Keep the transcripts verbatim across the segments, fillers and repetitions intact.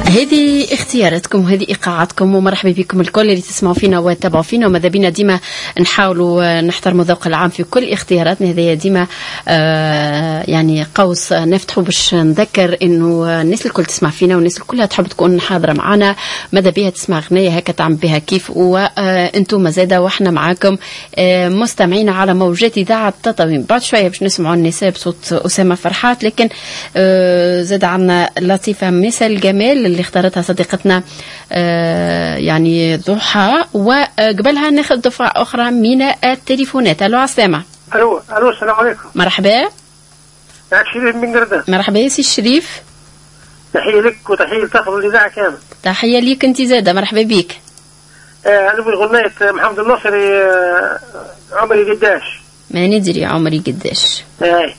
هذه اختياراتكم وهذه ايقاعاتكم، ومرحبا بكم الكل اللي تسمعوا فينا وتتابعوا فينا. وماذا بينا ديما نحاولوا نحترموا الذوق العام في كل اختياراتنا. هذه ديما آه يعني قوس نفتحوا باش نذكر انه الناس الكل تسمع فينا والناس الكلها تحب تكون حاضره معنا. ماذا بيها تسمع اغنيه هكا تعمل بها كيف، وانتم زاده واحنا معاكم آه مستمعين على موجات اذاعه تطاوين. بعد شويه باش نسمعوا النساء بصوت اسامه فرحات، لكن آه زاد عندنا لطيفه مثل جمال اللي اختارتها صديقتنا آه يعني ضحى. وقبلها ناخذ دفعه اخرى من التليفونات. الو عسلامه. الو الو السلام عليكم. مرحبا. معك شريف من قردان. مرحبا يا سي الشريف. تحيه لك وتحيه لتاخذ الاذاعه كامل. تحيه ليك انت زاده، مرحبا بك. آه نبغي غنية محمد الناصري آه عمري قداش. ما ندري عمري قداش. اي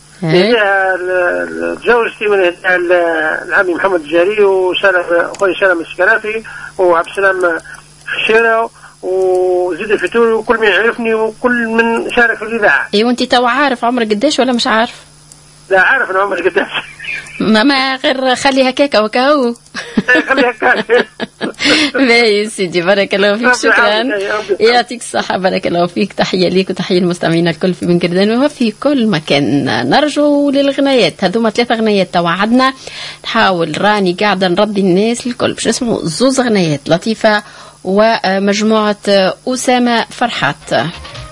تزوجتي من العمي محمد الجاري وسلام اخوي سلام السكرافي وعبد السلام خشيره وزيد الفتوري وكل من يعرفني وكل من شارك في الاذاعه. اي وانت تو عارف عمرك قداش ولا مش عارف؟ لا عارف انا عمري قداش. ما ما غير خلي هكاك وكاو. خلي هكاك. باهي سيدي، بارك الله فيك، شكرا يعطيك الصحة، بارك الله فيك. تحية ليك وتحية للمستمعين الكل في بن قردان وفي كل مكان. نرجو للغنايات، هذوما ثلاثة غنايات توعدنا. نحاول راني قاعدة نرضي الناس الكل باش نسمعوا زوز غنايات لطيفة ومجموعة أسامة فرحات.